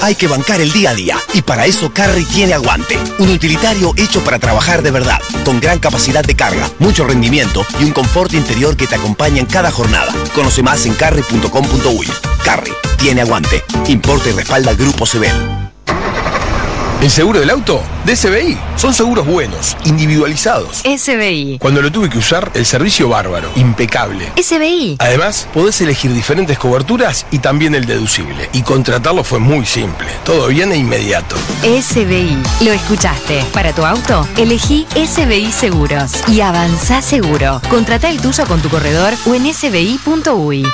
hay que bancar el día a día. Y para eso Carry tiene Aguante. Un utilitario hecho para trabajar de verdad. Con gran capacidad de carga, mucho rendimiento y un confort interior que te acompaña en cada jornada. Conoce más en carry.com.uy. Carry tiene Aguante. Importa y respalda Grupo Sebel. ¿El seguro del auto? De SBI. Son seguros buenos, individualizados. SBI. Cuando lo tuve que usar, el servicio bárbaro, impecable. SBI. Además, podés elegir diferentes coberturas y también el deducible. Y contratarlo fue muy simple. Todo bien e inmediato. SBI. Lo escuchaste. Para tu auto, elegí SBI Seguros. Y avanzá seguro. Contratá el tuyo con tu corredor o en sbi.uy.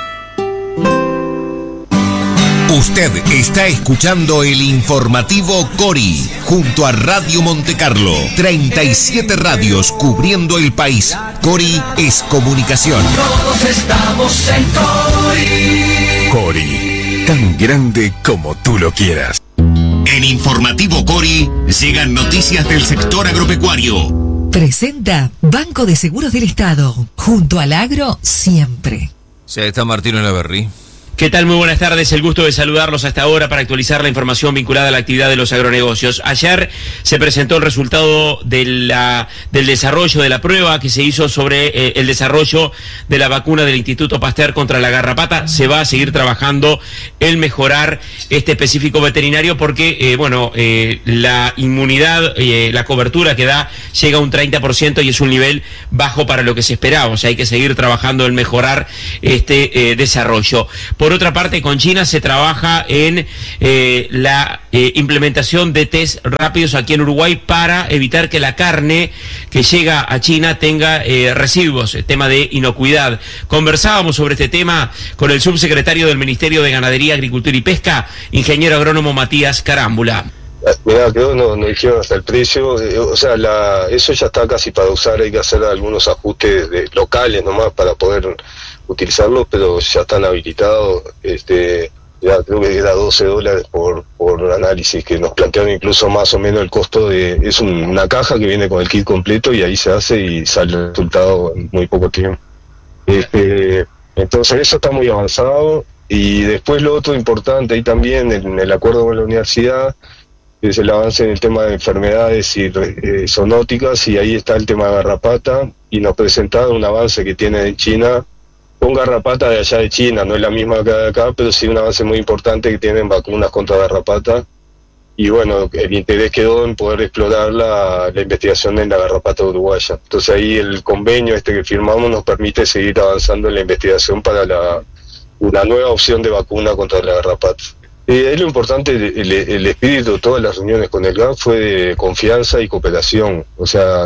Usted está escuchando el informativo Cori, junto a Radio Montecarlo. 37 radios cubriendo el país. Cori es comunicación. Todos estamos en Cori. Cori, tan grande como tú lo quieras. En informativo Cori llegan noticias del sector agropecuario. Presenta Banco de Seguros del Estado, junto al agro siempre. Sí, está Martino Olaverri. ¿Qué tal? Muy buenas tardes, el gusto de saludarlos hasta ahora para actualizar la información vinculada a la actividad de los agronegocios. Ayer se presentó el resultado del desarrollo de la prueba que se hizo sobre el desarrollo de la vacuna del Instituto Pasteur contra la garrapata. Se va a seguir trabajando en mejorar este específico veterinario porque, la inmunidad, la cobertura que da llega a un 30% y es un nivel bajo para lo que se esperaba. O sea, hay que seguir trabajando en mejorar este desarrollo. Por otra parte, con China se trabaja en la implementación de test rápidos aquí en Uruguay para evitar que la carne que llega a China tenga residuos, el tema de inocuidad. Conversábamos sobre este tema con el subsecretario del Ministerio de Ganadería, Agricultura y Pesca, ingeniero agrónomo Matías Carámbula. Mirá, creo no dijeron hasta el precio, eso ya está casi para usar, hay que hacer algunos ajustes locales nomás para poder utilizarlo, pero ya están habilitados, ya creo que era $12 por análisis, que nos plantearon incluso más o menos el costo es una caja que viene con el kit completo y ahí se hace y sale el resultado en muy poco tiempo. Entonces eso está muy avanzado, y después lo otro importante ahí también en el acuerdo con la universidad es el avance en el tema de enfermedades zoonóticas, y ahí está el tema de garrapata, y nos presentaron un avance que tiene en China con garrapata de allá de China, no es la misma que de acá, pero sí un avance muy importante que tienen vacunas contra garrapata, y bueno, el interés quedó en poder explorar la investigación en la garrapata uruguaya. Entonces ahí el convenio que firmamos nos permite seguir avanzando en la investigación para una nueva opción de vacuna contra la garrapata. Es lo importante, el espíritu de todas las reuniones con el GAP fue de confianza y cooperación, o sea,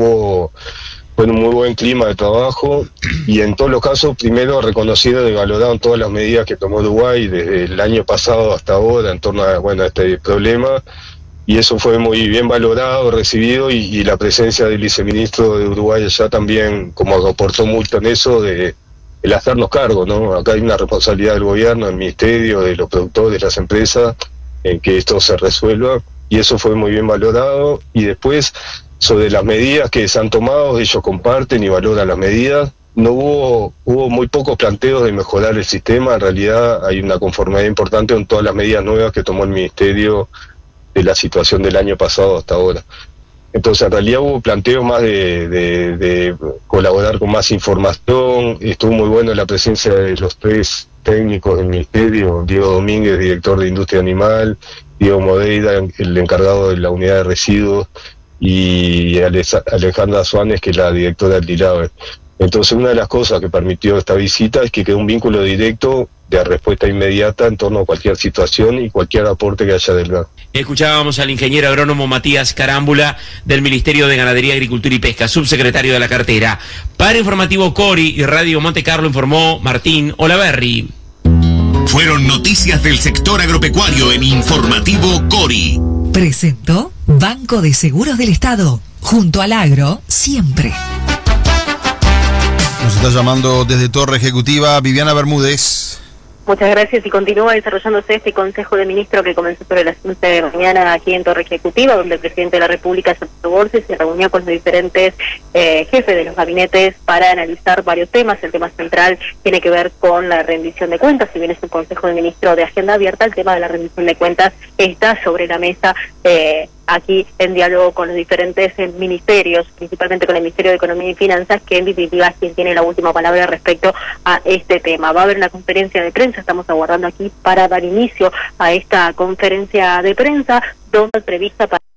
fue un muy buen clima de trabajo, y en todos los casos primero reconocido y valoraron todas las medidas que tomó Uruguay desde el año pasado hasta ahora en torno a este problema, y eso fue muy bien valorado, recibido, y la presencia del viceministro de Uruguay allá también como aportó mucho en eso el hacernos cargo, ¿no? Acá hay una responsabilidad del gobierno, del ministerio, de los productores, de las empresas, en que esto se resuelva, y eso fue muy bien valorado. Y después, sobre las medidas que se han tomado, ellos comparten y valoran las medidas. No hubo muy pocos planteos de mejorar el sistema, en realidad hay una conformidad importante con todas las medidas nuevas que tomó el ministerio de la situación del año pasado hasta ahora. Entonces, en realidad hubo planteos más de colaborar con más información. Estuvo muy bueno la presencia de los 3 técnicos del ministerio: Diego Domínguez, director de Industria Animal; Diego Modeira, el encargado de la unidad de residuos; y Alejandra Suárez, que es la directora del DILAVE. Entonces, una de las cosas que permitió esta visita es que quedó un vínculo directo de respuesta inmediata en torno a cualquier situación y cualquier aporte que haya del GAP. Escuchábamos al ingeniero agrónomo Matías Carámbula del Ministerio de Ganadería, Agricultura y Pesca, subsecretario de la cartera. Para Informativo Cori y Radio Montecarlo informó Martín Olaverri. Fueron noticias del sector agropecuario en Informativo Cori. Presentó Banco de Seguros del Estado, junto al agro siempre. Nos está llamando desde Torre Ejecutiva Viviana Bermúdez. Muchas gracias. Y continúa desarrollándose este Consejo de Ministros que comenzó sobre las 11 de la mañana aquí en Torre Ejecutiva, donde el presidente de la República, Alberto Borges, se reunió con los diferentes jefes de los gabinetes para analizar varios temas. El tema central tiene que ver con la rendición de cuentas. Si bien es un Consejo de Ministros de agenda abierta, el tema de la rendición de cuentas está sobre la mesa aquí en diálogo con los diferentes ministerios, principalmente con el Ministerio de Economía y Finanzas, que en definitiva es quien tiene la última palabra respecto a este tema. Va a haber una conferencia de prensa, estamos aguardando aquí para dar inicio a esta conferencia de prensa, donde prevista para